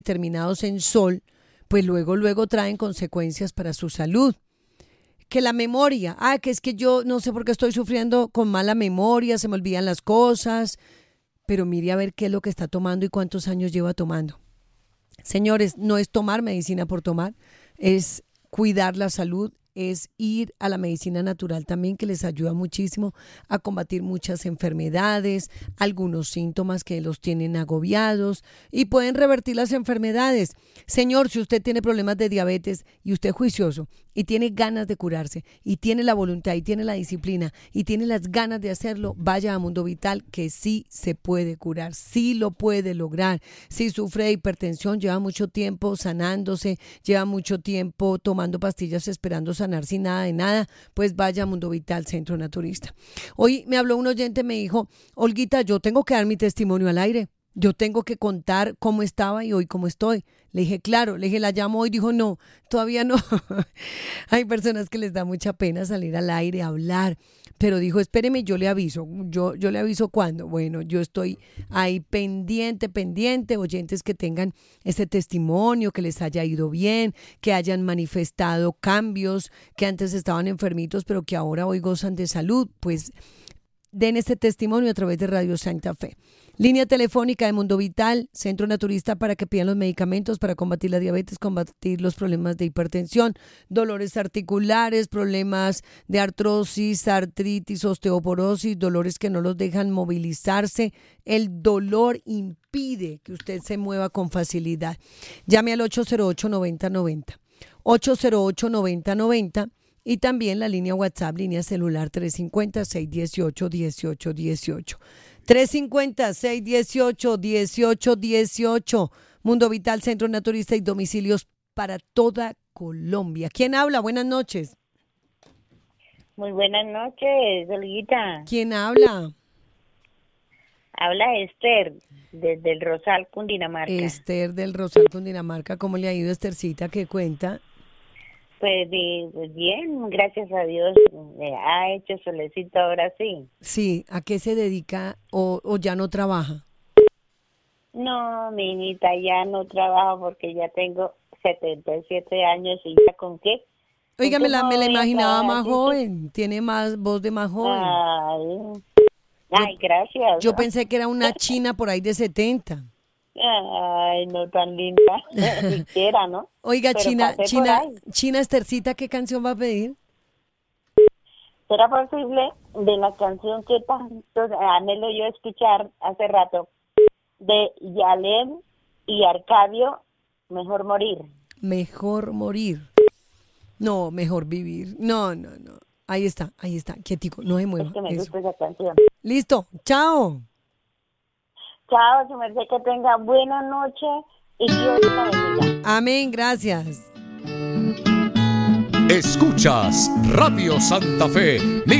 terminados en sol, pues luego traen consecuencias para su salud. Que la memoria, que es que yo no sé por qué estoy sufriendo con mala memoria, se me olvidan las cosas, pero mire a ver qué es lo que está tomando y cuántos años lleva tomando. Señores, no es tomar medicina por tomar, es cuidar la salud, es ir a la medicina natural también, que les ayuda muchísimo a combatir muchas enfermedades, algunos síntomas que los tienen agobiados y pueden revertir las enfermedades. Señor, si usted tiene problemas de diabetes y usted es juicioso y tiene ganas de curarse y tiene la voluntad y tiene la disciplina y tiene las ganas de hacerlo, vaya a Mundo Vital, que sí se puede curar, sí lo puede lograr. Si sufre de hipertensión, lleva mucho tiempo sanándose, lleva mucho tiempo tomando pastillas esperando sanar sin nada de nada, pues vaya a Mundo Vital Centro Naturista. Hoy me habló un oyente, me dijo: Olguita, yo tengo que dar mi testimonio al aire. Yo tengo que contar cómo estaba y hoy cómo estoy. Le dije, claro, le dije, la llamo hoy. Dijo, no, todavía no. Hay personas que les da mucha pena salir al aire a hablar, pero dijo, espéreme, yo le aviso. Yo le aviso cuándo. Bueno, yo estoy ahí pendiente, oyentes que tengan ese testimonio, que les haya ido bien, que hayan manifestado cambios, que antes estaban enfermitos, pero que ahora hoy gozan de salud, pues den este testimonio a través de Radio Santa Fe. Línea telefónica de Mundo Vital, Centro Naturista, para que pidan los medicamentos para combatir la diabetes, combatir los problemas de hipertensión, dolores articulares, problemas de artrosis, artritis, osteoporosis, dolores que no los dejan movilizarse. El dolor impide que usted se mueva con facilidad. Llame al 808-9090. 808-9090. Y también la línea WhatsApp, línea celular 350-618-1818. 350-618-1818. Mundo Vital, Centro Naturista y domicilios para toda Colombia. ¿Quién habla? Buenas noches. Muy buenas noches, Olguita. ¿Quién habla? Habla Esther, desde el Rosal, Cundinamarca. Esther del Rosal, Cundinamarca. ¿Cómo le ha ido, Esthercita? ¿Qué cuenta? Pues bien, gracias a Dios, ha hecho solecito ahora sí. Sí, ¿a qué se dedica o ya no trabaja? No, mi hijita, ya no trabajo porque ya tengo 77 años y ya con qué. Oiga, me la imaginaba más ¿sí? joven, tiene más voz de más joven. Ay, gracias. Yo pensé que era una china por ahí de 70. Ay, no tan linda, siquiera, ¿no? Oiga, Pero China Estercita, ¿qué canción va a pedir? ¿Será posible de la canción que tanto anhelo yo escuchar hace rato, de Yalén y Arcadio, Mejor Morir? Mejor morir. No, mejor vivir. No. Ahí está, quietico, no se mueva. Es que me gusta esa canción. Listo, chao. Chao, su merced, que tenga buena noche y Dios la bendiga. Amén, gracias. Escuchas Radio Santa Fe.